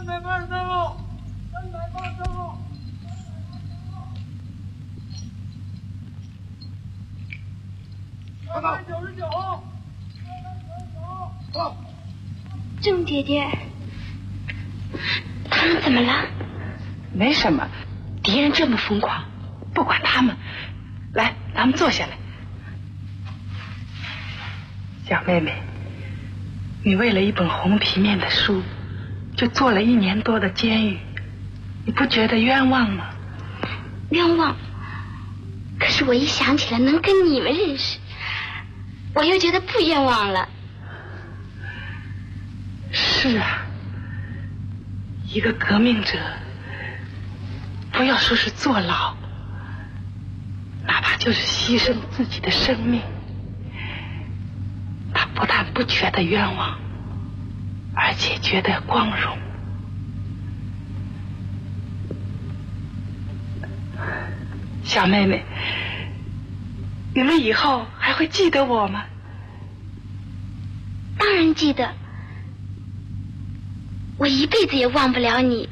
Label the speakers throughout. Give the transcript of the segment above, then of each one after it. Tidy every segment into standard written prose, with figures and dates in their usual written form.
Speaker 1: 郑姐姐，他们怎么了？
Speaker 2: 没什么，敌人这么疯狂，不管他们。来，咱们坐下来。小妹妹，你为了一本红皮面的书，就坐了1年多的监狱，你不觉得冤枉吗？
Speaker 1: 冤枉。可是我一想起来能跟你们认识，我又觉得不冤枉了。
Speaker 2: 是啊，一个革命者，不要说是坐牢，哪怕就是牺牲自己的生命，他不但不觉得冤枉，而且觉得光荣。小妹妹，你们以后还会记得我吗？
Speaker 1: 当然记得，我一辈子也忘不了你。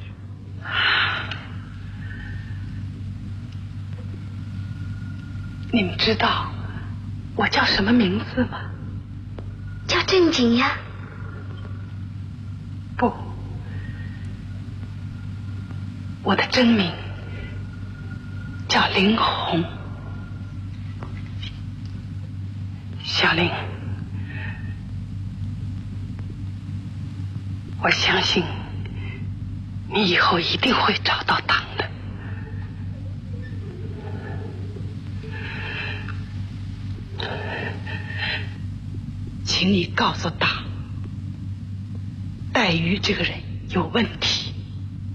Speaker 2: 你们知道我叫什么名字吗？
Speaker 1: 叫正经呀。
Speaker 2: 不，我的真名叫林红。小林，我相信你以后一定会找到党的。请你告诉党，黛玉这个人有问题。